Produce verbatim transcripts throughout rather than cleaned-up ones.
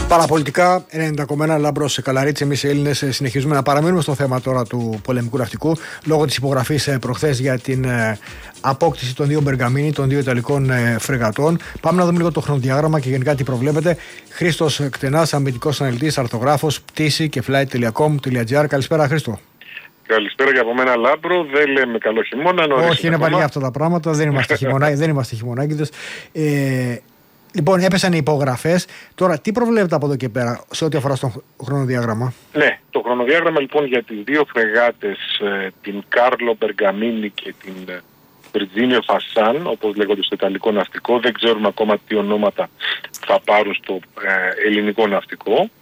Παραπολιτικά ενενήντα κόμμα ένα Λάμπρος Καλαρίτση. Εμείς οι Έλληνες συνεχίζουμε να παραμείνουμε στο θέμα τώρα του πολεμικού ναυτικού λόγω της υπογραφής προχθές για την απόκτηση των δύο Μπεργαμίνι, των δύο Ιταλικών φρεγατών. Πάμε να δούμε λίγο το χρονοδιάγραμμα και γενικά τι προβλέπετε. Χρήστος Κτενάς, αμυντικός αναλυτής, αρτογράφος, πτήση και flight τελεία com τελεία gr. Καλησπέρα, Χρήστο. Καλησπέρα και από μένα, Λάμπρο. Δεν λέμε καλό χειμώνα. Όχι, είναι βαριά αυτά τα πράγματα. Δεν είμαστε, χειμωνα... δεν είμαστε χειμωνάκηδες. Ε, λοιπόν, έπεσαν οι υπογραφές. Τώρα, τι προβλέπετε από εδώ και πέρα σε ό,τι αφορά στο χρονοδιάγραμμα? Ναι, το χρονοδιάγραμμα λοιπόν για τις δύο φρεγάτες, την Κάρλο Μπεργαμίνι και την Βιρτζίνιο Φασάν, όπως λέγονται στο Ιταλικό ναυτικό, δεν ξέρουμε ακόμα τι ονόματα θα πάρουν στο ε, ελληνικό ναυτικό.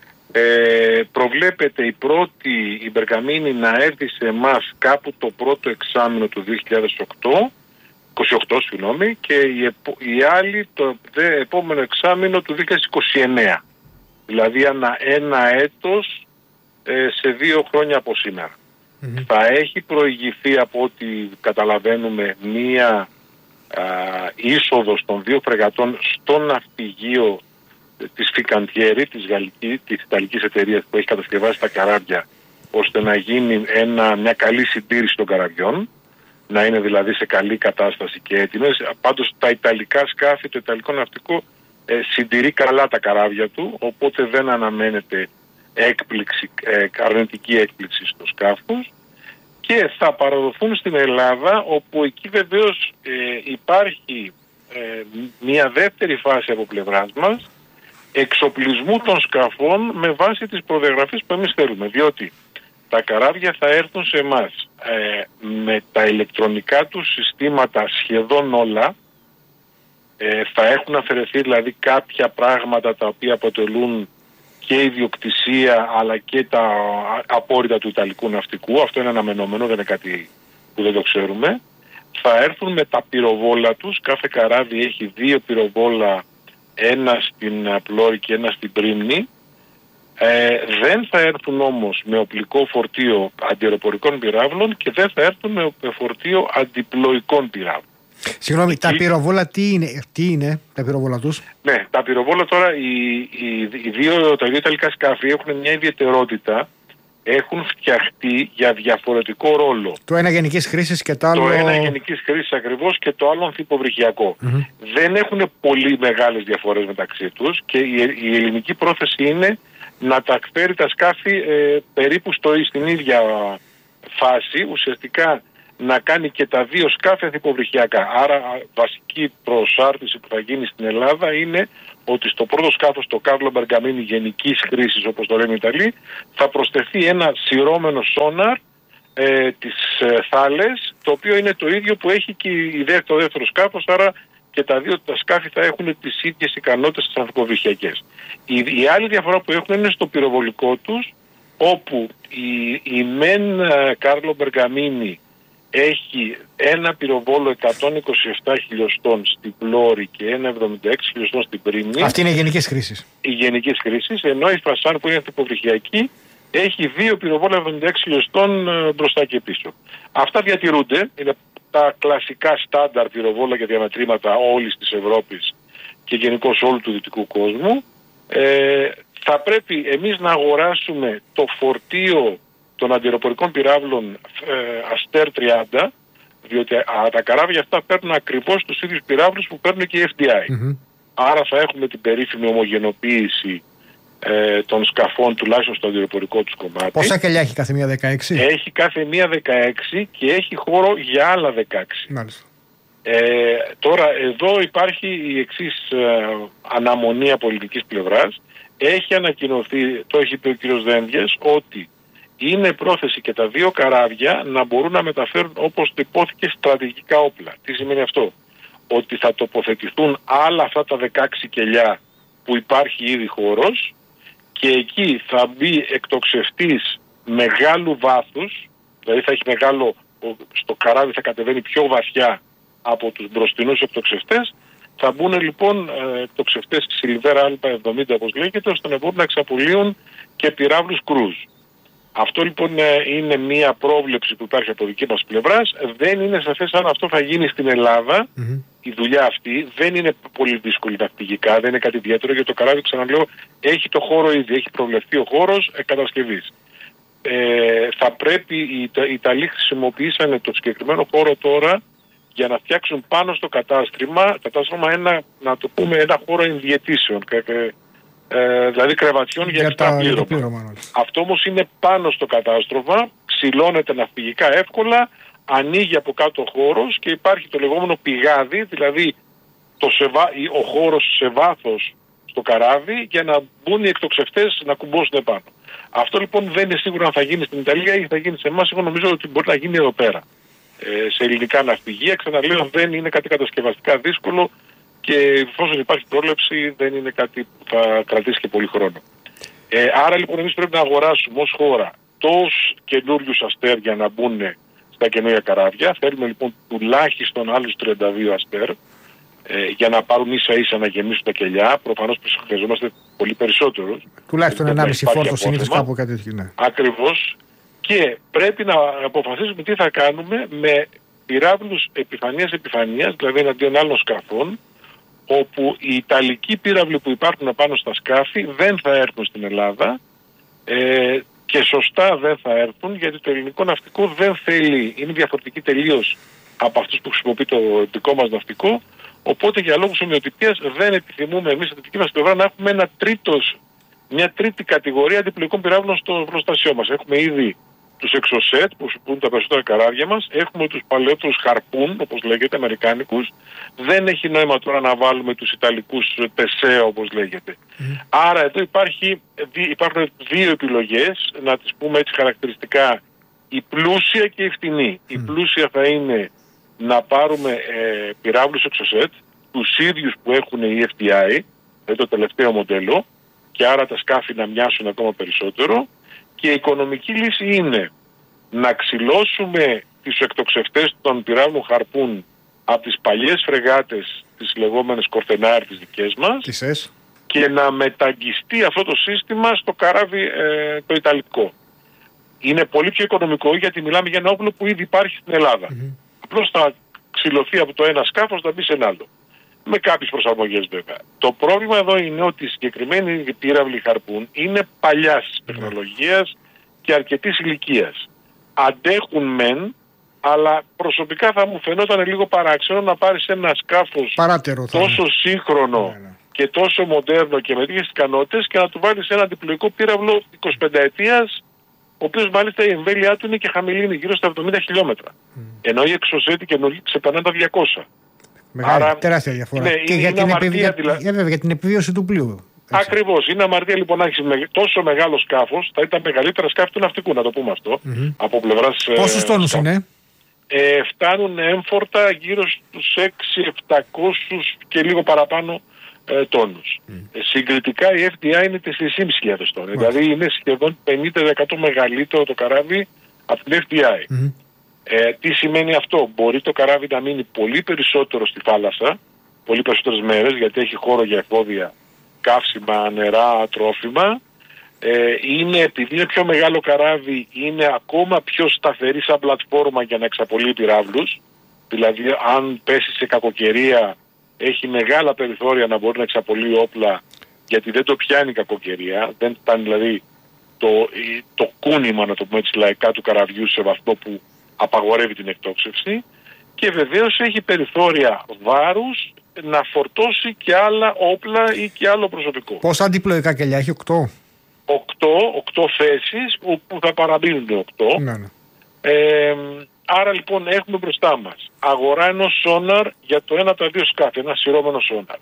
Ε, προβλέπεται η πρώτη, η Μπεργαμίνι, να έρθει σε εμάς κάπου το πρώτο εξάμηνο του δύο χιλιάδες οκτώ, είκοσι οκτώ συγγνώμη, και η, επο, η άλλη το δε, επόμενο εξάμηνο του δύο χιλιάδες είκοσι εννέα. Δηλαδή ανά ένα έτος ε, σε δύο χρόνια από σήμερα. Mm-hmm. Θα έχει προηγηθεί, από ό,τι καταλαβαίνουμε, μία α, είσοδος των δύο φρεγατών στο ναυπηγείο της Φικαντιέρη, της, γαλλική, της ιταλικής εταιρείας που έχει κατασκευάσει τα καράβια, ώστε να γίνει ένα, μια καλή συντήρηση των καραβιών, να είναι δηλαδή σε καλή κατάσταση και έτοιμες. Πάντως τα ιταλικά σκάφη, το ιταλικό ναυτικό ε, συντηρεί καλά τα καράβια του, οπότε δεν αναμένεται έκπληξη, ε, αρνητική έκπληξη στο σκάφος, και θα παραδοθούν στην Ελλάδα, όπου εκεί βεβαίως ε, υπάρχει ε, μια δεύτερη φάση από πλευράς μας, εξοπλισμού των σκαφών με βάση τις προδιαγραφές που εμείς θέλουμε, διότι τα καράβια θα έρθουν σε εμάς ε, με τα ηλεκτρονικά τους συστήματα σχεδόν όλα. Ε, θα έχουν αφαιρεθεί δηλαδή κάποια πράγματα τα οποία αποτελούν και ιδιοκτησία αλλά και τα απόρριτα του Ιταλικού ναυτικού. Αυτό είναι αναμενόμενο, δεν είναι κάτι που δεν το ξέρουμε. Θα έρθουν με τα πυροβόλα τους. Κάθε καράβι έχει δύο πυροβόλα, ένα στην πλώρη και ένα στην πρίμνη. Ε, δεν θα έρθουν όμως με οπλικό φορτίο αντιαεροπορικών πυράβλων και δεν θα έρθουν με φορτίο αντιπλοϊκών πυράβλων. Συγγνώμη, τα πυροβόλα τι είναι, τι είναι τα πυροβόλα τους? Ναι, τα πυροβόλα τώρα, οι, οι, οι δύο, τα δύο ιταλικά σκάφη έχουν μια ιδιαιτερότητα. Έχουν φτιαχτεί για διαφορετικό ρόλο. Το ένα γενικής χρήσης και το άλλο... Το ένα γενικής χρήσης ακριβώς και το άλλο αμφιποβρυχιακό. Mm-hmm. Δεν έχουν πολύ μεγάλες διαφορές μεταξύ τους και η, η ελληνική πρόθεση είναι να τα φέρει τα σκάφη ε, περίπου στο, στην ίδια φάση, ουσιαστικά να κάνει και τα δύο σκάφη αμφιποβρυχιακά. Άρα βασική προσάρτηση που θα γίνει στην Ελλάδα είναι ότι στο πρώτο σκάφος, το Κάρλο Μπεργαμίνι γενικής χρήσης, όπως το λένε οι Ιταλοί, θα προσθεθεί ένα σειρώμενο σόναρ ε, της ε, Θάλες, το οποίο είναι το ίδιο που έχει και η, το δεύτερο σκάφος, άρα και τα δύο τα σκάφη θα έχουν τις ίδιες ικανότητες τις αμφιποβρυχιακές. Η, η άλλη διαφορά που έχουν είναι στο πυροβολικό τους, όπου η, η μεν ε, Κάρλο Μπεργαμίνι έχει ένα πυροβόλο εκατόν είκοσι επτά χιλιοστών στην πλώρη και ένα εβδομήντα έξι χιλιοστών στην πρίμνη. Αυτή είναι η γενικής χρήσης. Η γενικής χρήσης, ενώ η Φασάν που είναι αμφιποβρυχιακή έχει δύο πυροβόλα εβδομήντα έξι χιλιοστών μπροστά και πίσω. Αυτά διατηρούνται, είναι τα κλασικά στάνταρ πυροβόλα και διαμετρήματα όλης της Ευρώπης και γενικώς όλου του δυτικού κόσμου. Ε, θα πρέπει εμείς να αγοράσουμε το φορτίο των αντιαεροπορικών πυράβλων ε, Αστέρ τριάντα, διότι α, τα καράβια αυτά παίρνουν ακριβώς τους ίδιους πυράβλους που παίρνουν και οι εφ ντι άι. Mm-hmm. Άρα θα έχουμε την περίφημη ομογενοποίηση ε, των σκαφών, τουλάχιστον στο αντιαεροπορικό τους κομμάτι. Πόσα κελιά έχει κάθε μία? δεκαέξι? Έχει κάθε μία δεκαέξι και έχει χώρο για άλλα δεκαέξι. Μάλιστα. Ε, τώρα εδώ υπάρχει η εξής ε, αναμονή από πολιτικής πλευράς. Έχει ανακοινωθεί, το έχει πει ο κ. Δένδιες, ότι είναι πρόθεση και τα δύο καράβια να μπορούν να μεταφέρουν, όπως το υπόθηκε, στρατηγικά όπλα. Τι σημαίνει αυτό? Ότι θα τοποθετηθούν άλλα αυτά τα δεκαέξι κελιά που υπάρχει ήδη χώρος και εκεί θα μπει εκτοξευτής μεγάλου βάθους, δηλαδή θα έχει μεγάλο, στο καράβι θα κατεβαίνει πιο βαθιά από τους μπροστινούς εκτοξευτές. Θα μπουν λοιπόν εκτοξευτές Silver Alpha εβδομήντα όπως λέγεται, ώστε να μπορούν να εξαπολύουν και πυράβλους κρούζ. Αυτό λοιπόν είναι μία πρόβλεψη που υπάρχει από δική μας πλευράς. Δεν είναι σαφές αν αυτό θα γίνει στην Ελλάδα. Mm-hmm. Η δουλειά αυτή δεν είναι πολύ δύσκολη ναυπηγικά, δεν είναι κάτι ιδιαίτερο, γιατί το καράβι, ξαναλέω, έχει το χώρο ήδη, έχει προβλεφθεί ο χώρος ε, κατασκευής. Ε, θα πρέπει, οι, οι Ιταλοί χρησιμοποιήσανε το συγκεκριμένο χώρο τώρα για να φτιάξουν πάνω στο κατάστρωμα, κατάστρωμα ένα, να το πούμε, ένα χώρο ενδιαιτήσεων, ε, δηλαδή κρεβατιών για, για εξτρά πλήρωμα. Αυτό όμως είναι πάνω στο κατάστρωμα, ξυλώνεται ναυπηγικά εύκολα, ανοίγει από κάτω ο χώρος και υπάρχει το λεγόμενο πηγάδι, δηλαδή το σε, ο χώρος σε βάθος στο καράβι για να μπουν οι εκτοξευτές να κουμπώσουν επάνω. Αυτό λοιπόν δεν είναι σίγουρο αν θα γίνει στην Ιταλία ή θα γίνει σε εμάς. Εγώ νομίζω ότι μπορεί να γίνει εδώ πέρα. Ε, σε ελληνικά ναυπηγεία, ξαναλέω, δεν είναι κάτι κατασκευαστικά δύσκολο και εφόσον υπάρχει πρόληψη δεν είναι κάτι που θα κρατήσει και πολύ χρόνο. Ε, άρα λοιπόν εμείς πρέπει να αγοράσουμε ως χώρα τόσους καινούριους αστέρ για να μπουν στα καινούργια καράβια. Θέλουμε λοιπόν τουλάχιστον άλλους τριάντα δύο αστέρ ε, για να πάρουν ίσα ίσα να γεμίσουν τα κελιά. Προφανώς χρειαζόμαστε πολύ περισσότερους. Τουλάχιστον ενάμιση φόρτο συνήθως κάπου κάτι τέτοιο. Ναι. Ακριβώς. Και πρέπει να αποφασίσουμε τι θα κάνουμε με πυράβλους επιφανείας-επιφανείας, δηλαδή εναντίον άλλων σκαφών, όπου οι ιταλικοί πύραυλοι που υπάρχουν απάνω στα σκάφη δεν θα έρθουν στην Ελλάδα ε, και σωστά δεν θα έρθουν, γιατί το ελληνικό ναυτικό δεν θέλει, είναι διαφορετική τελείως από αυτούς που χρησιμοποιεί το δικό μας ναυτικό, οπότε για λόγους ομοιοτυπίας δεν επιθυμούμε εμείς από τη δική μας πλευρά να έχουμε ένα τρίτος, μια τρίτη κατηγορία αντιπλοϊκών πυράβλων στο προστασιό μας. Έχουμε ήδη τους εξωσέτ που χρησιμοποιούν τα περισσότερα καράβια μας, έχουμε τους παλαιότερους χαρπούν, όπως λέγεται, αμερικάνικους. Δεν έχει νόημα τώρα να βάλουμε τους ιταλικούς τεσέο, όπως λέγεται. Mm. Άρα εδώ υπάρχει, υπάρχουν δύο επιλογές, να τις πούμε έτσι χαρακτηριστικά, η πλούσια και η φτηνή. Mm. Η πλούσια θα είναι να πάρουμε ε, πυράβλους εξωσέτ, τους ίδιους που έχουν οι εφ τι άι, δηλαδή το τελευταίο μοντέλο, και άρα τα σκάφη να μοιάσουν ακόμα περισσότερο. Και η οικονομική λύση είναι να ξυλώσουμε τις εκτοξευτές των πυράβλων χαρπούν από τις παλιές φρεγάτες, τις λεγόμενες κορτενάρ, τις δικές μας, Τις και να μεταγγιστεί αυτό το σύστημα στο καράβι ε, το ιταλικό. Είναι πολύ πιο οικονομικό, γιατί μιλάμε για ένα όπλο που ήδη υπάρχει στην Ελλάδα. Mm-hmm. Απλώς θα ξυλωθεί από το ένα σκάφος, θα μπει σε ένα άλλο. Με κάποιες προσαρμογές βέβαια. Το πρόβλημα εδώ είναι ότι οι συγκεκριμένοι πύραυλοι χαρπούν είναι παλιάς τεχνολογίας και αρκετής ηλικίας. Αντέχουν μεν, αλλά προσωπικά θα μου φαινόταν λίγο παράξενο να πάρεις ένα σκάφος Παράτερο, τόσο σύγχρονο ναι, ναι. και τόσο μοντέρνο και με τέτοιες ικανότητες και να του βάλεις ένα αντιπλοϊκό πύραυλο εικοσιπενταετίας, ο οποίος μάλιστα η εμβέλειά του είναι και χαμηλή, είναι γύρω στα εβδομήντα χιλιόμετρα. Mm. Ενώ η εξωσέτη καινούργια ξεπερνά τα διακόσια. Μεγάλη, άρα, τεράστια διαφορά. Ναι, και είναι, για, είναι την αμαρτία, επιβι... δηλαδή... για, για την επιβίωση του πλοίου. Ακριβώς. Είναι αμαρτία λοιπόν να έχεις με... τόσο μεγάλο σκάφος, θα ήταν μεγαλύτερα σκάφη του ναυτικού, να το πούμε αυτό, mm-hmm. από πλευράς... Πόσους ε, τόνους είναι? Ε, φτάνουν έμφορτα γύρω στους έξι χιλιάδες επτακόσιους και λίγο παραπάνω ε, τόνους. Mm. Ε, συγκριτικά η εφ τι άι είναι τέσσερις χιλιάδες πεντακόσιους τόνους. Mm. Δηλαδή είναι σχεδόν πενήντα τοις εκατό μεγαλύτερο το καράβι από την εφ τι άι. Mm. Ε, τι σημαίνει αυτό? Μπορεί το καράβι να μείνει πολύ περισσότερο στη θάλασσα, πολύ περισσότερες μέρες, γιατί έχει χώρο για εφόδια, καύσιμα, νερά, τρόφιμα. Ε, είναι, επειδή είναι πιο μεγάλο καράβι, είναι ακόμα πιο σταθερή σαν πλατφόρμα για να εξαπολύει πυράβλους. Δηλαδή αν πέσει σε κακοκαιρία έχει μεγάλα περιθώρια να μπορεί να εξαπολύει όπλα, γιατί δεν το πιάνει η κακοκαιρία. Δεν φτάνει δηλαδή το, το κούνημα, να το πούμε έτσι λαϊκά, του καραβιού σε βαθμό που απαγορεύει την εκτόξευση, και βεβαίως έχει περιθώρια βάρους να φορτώσει και άλλα όπλα ή και άλλο προσωπικό. Πόσα αντιπλοϊκά κελιά έχει? Οκτώ. Οκτώ, οκτώ θέσεις που θα παραμείνουν οκτώ. Ναι, ναι. Ε, άρα λοιπόν έχουμε μπροστά μας αγορά ενός σόναρ για το ένα από τα δύο σκάφη, ένα σειρώμενο σόναρ.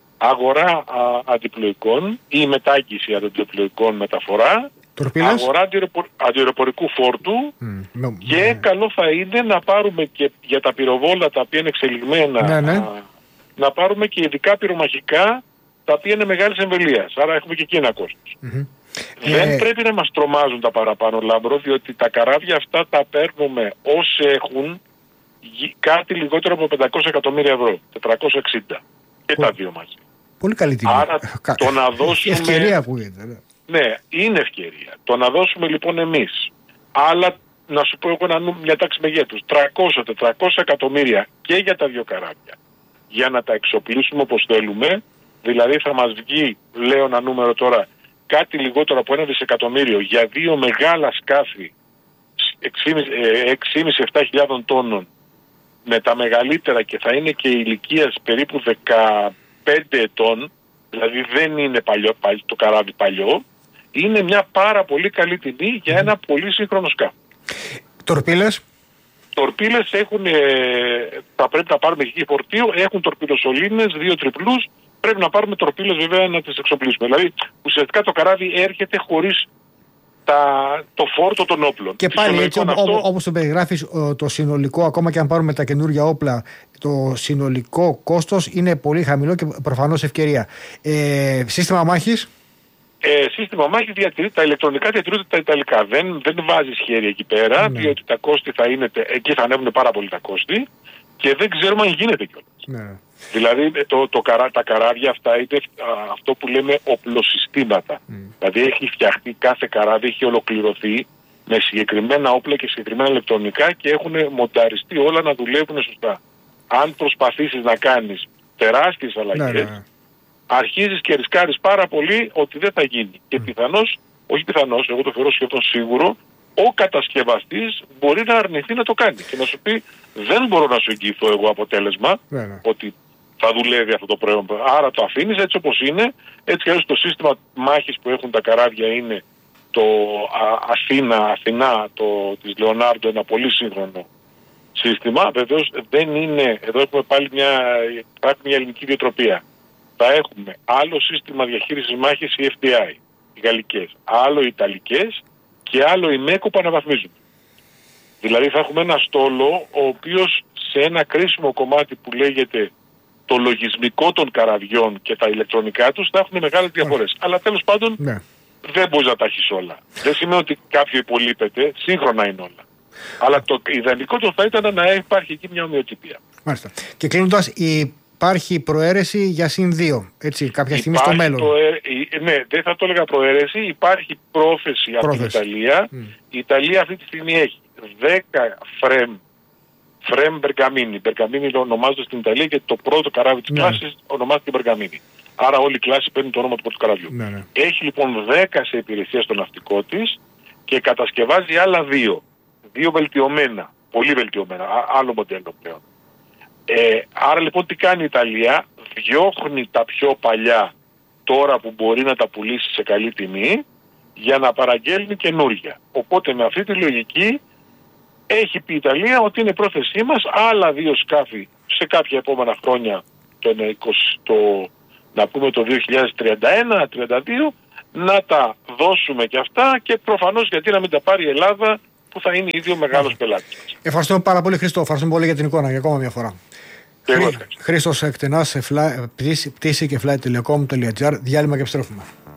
Αγορά α, αντιπλοϊκών ή μετάγγιση αντιπλοϊκών μεταφορά. Τορπίλες. Αγορά αντιεροπο... αντιεροπορικού φόρτου mm, no, και no. καλό θα είναι να πάρουμε και για τα πυροβόλα τα οποία είναι εξελιγμένα ναι, ναι. Α, να πάρουμε και ειδικά πυρομαχικά τα οποία είναι μεγάλης εμβελείας. Άρα έχουμε και εκεί ένα κόστος. Mm-hmm. Δεν ε... πρέπει να μας τρομάζουν τα παραπάνω, Λάμπρο, διότι τα καράβια αυτά τα παίρνουμε όσοι έχουν κάτι λιγότερο από πεντακόσια εκατομμύρια ευρώ, τετρακόσια εξήντα και Πο... τα δύο μαζί. Πολύ καλή τιμή. Άρα το να δώσουμε... Ευκαιρία που είναι. Ναι, είναι ευκαιρία. Το να δώσουμε λοιπόν εμείς άλλα, να σου πω εγώ ένα, μια τάξη μεγέθους, τριακόσια με τετρακόσια εκατομμύρια και για τα δύο καράβια, για να τα εξοπλίσουμε όπως θέλουμε, δηλαδή θα μας βγει, λέω ένα νούμερο τώρα, κάτι λιγότερο από ένα δισεκατομμύριο για δύο μεγάλα σκάφη έξι χιλιάδες με επτά χιλιάδες τόνων, με τα μεγαλύτερα, και θα είναι και ηλικίας περίπου δεκαπέντε ετών, δηλαδή δεν είναι παλιό, το καράβι παλιό, είναι μια πάρα πολύ καλή τιμή για ένα πολύ σύγχρονο σκάφο. Τορπίλες. Τορπίλες έχουν, ε, θα πρέπει να πάρουμε εκεί φορτίο, έχουν τορπιλοσωλήνες, δύο τριπλούς, πρέπει να πάρουμε τορπίλες βέβαια να τις εξοπλίσουμε. Δηλαδή ουσιαστικά το καράβι έρχεται χωρίς τα, το φόρτο των όπλων. Και πάλι έτσι αυτό... όπως το περιγράφεις, το συνολικό, ακόμα και αν πάρουμε τα καινούργια όπλα, το συνολικό κόστος είναι πολύ χαμηλό και προφανώς ευκαιρία. Ε, σύστημα μάχης. Ε, σύστημα μάχης διατηρείται, τα ηλεκτρονικά διατηρούνται τα ιταλικά. Δεν, δεν βάζεις χέρι εκεί πέρα, ναι. διότι τα κόστη θα είναι, εκεί θα ανέβουν πάρα πολύ τα κόστη και δεν ξέρουμε αν γίνεται κιόλας. Ναι. Δηλαδή το, το, το, τα καράβια αυτά είναι αυτό που λέμε οπλοσυστήματα. Mm. Δηλαδή έχει φτιαχτεί κάθε καράβι, έχει ολοκληρωθεί με συγκεκριμένα όπλα και συγκεκριμένα ηλεκτρονικά και έχουν μονταριστεί όλα να δουλεύουν σωστά. Αν προσπαθήσεις να κάνεις τεράστιες αλλαγές, ναι, ναι. αρχίζεις και ρισκάρεις πάρα πολύ ότι δεν θα γίνει. Mm. Και πιθανώς, όχι πιθανώς, εγώ το θεωρώ σχεδόν σίγουρο, ο κατασκευαστής μπορεί να αρνηθεί να το κάνει και να σου πει δεν μπορώ να σου εγγυηθώ εγώ αποτέλεσμα yeah, yeah. ότι θα δουλεύει αυτό το προϊόν. Άρα το αφήνεις έτσι όπως είναι, έτσι και έτσι το σύστημα μάχης που έχουν τα καράβια είναι το Α, Αθήνα, Αθηνά, το της Λεωνάρντο, ένα πολύ σύγχρονο σύστημα. Βεβαίως δεν είναι, εδώ έχουμε πάλι μια, μια ελληνική διοτροπία. Θα έχουμε άλλο σύστημα διαχείρισης μάχης, οι εφ ντι άι, οι γαλλικές, άλλο οι ιταλικές και άλλο η ΜΕΚΟ που αναβαθμίζουν. Δηλαδή θα έχουμε ένα στόλο ο οποίος σε ένα κρίσιμο κομμάτι που λέγεται το λογισμικό των καραβιών και τα ηλεκτρονικά τους θα έχουν μεγάλες διαφορές. Mm. Αλλά τέλος πάντων ναι. δεν μπορείς να τα έχεις όλα. Δεν σημαίνει ότι κάποιο υπολείπεται, σύγχρονα είναι όλα. Αλλά το ιδανικό το θα ήταν να υπάρχει εκεί μια ομοιοτυπία. Μάλιστα. Και κλείνοντας, υπάρχει προαίρεση για συν δύο, έτσι, κάποια στιγμή στο μέλλον. Προέ... Ναι, δεν θα το έλεγα προαίρεση, υπάρχει πρόθεση, πρόθεση. από την Ιταλία. Mm. Η Ιταλία αυτή τη στιγμή έχει δέκα φρέμ, φρέμ Μπεργαμίνι. Μπεργαμίνι ονομάζεται στην Ιταλία και το πρώτο καράβι της ναι. κλάσης ονομάζεται Μπεργαμίνι. Άρα όλη η κλάση παίρνει το όνομα του πρώτου καραβιού. Ναι, ναι. Έχει λοιπόν δέκα σε υπηρεσία στο ναυτικό της και κατασκευάζει άλλα δύο. Δύο βελτιωμένα, πολύ βελτιωμένα, άλλο μοντέλο πλέον. Ε, άρα λοιπόν τι κάνει η Ιταλία, διώχνει τα πιο παλιά τώρα που μπορεί να τα πουλήσει σε καλή τιμή για να παραγγέλνει καινούργια. Οπότε με αυτή τη λογική έχει πει η Ιταλία ότι είναι πρόθεσή μας άλλα δύο σκάφη σε κάποια επόμενα χρόνια, το, είκοσι, το, να πούμε το δύο χιλιάδες τριάντα ένα τριάντα δύο, να τα δώσουμε και αυτά και προφανώς γιατί να μην τα πάρει η Ελλάδα που θα είναι ήδη ο μεγάλος πελάτης. Ευχαριστώ πάρα πολύ Χρήστο, ευχαριστούμε πολύ για την εικόνα για ακόμα μια φορά. Χρήστος Εκτενάς, πτήση και flight τελεία com τελεία τζι άρ, διάλειμμα και επιστρέφουμε.